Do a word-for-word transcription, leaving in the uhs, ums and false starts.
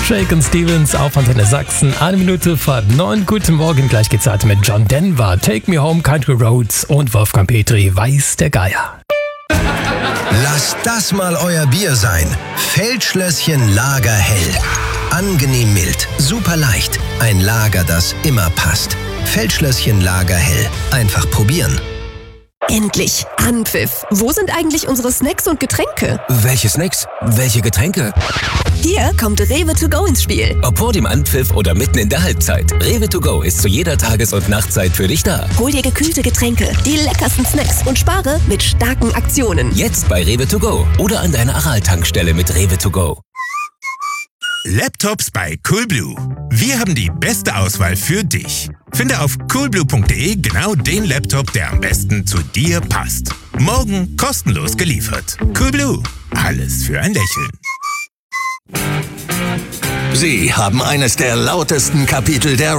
Shaken Stevens auf Antenne Sachsen. Eine Minute vor neun. Guten Morgen. Gleich geht's weiter mit John Denver, Take Me Home, Country Roads und Wolfgang Petri, Weiß der Geier. Lasst das mal euer Bier sein. Feldschlösschen Lager hell. Angenehm mild, super leicht. Ein Lager, das immer passt. Feldschlösschen Lager hell. Einfach probieren. Endlich Anpfiff. Wo sind eigentlich unsere Snacks und Getränke? Welche Snacks? Welche Getränke? Hier kommt Rewe to go ins Spiel. Ob vor dem Anpfiff oder mitten in der Halbzeit. Rewe to go ist zu jeder Tages- und Nachtzeit für dich da. Hol dir gekühlte Getränke, die leckersten Snacks und spare mit starken Aktionen. Jetzt bei Rewe to go oder an deiner Aral-Tankstelle mit Rewe to go. Laptops bei Coolblue. Wir haben die beste Auswahl für dich. Finde auf coolblue punkt de genau den Laptop, der am besten zu dir passt. Morgen kostenlos geliefert. Coolblue. Alles für ein Lächeln. Sie haben eines der lautesten Kapitel der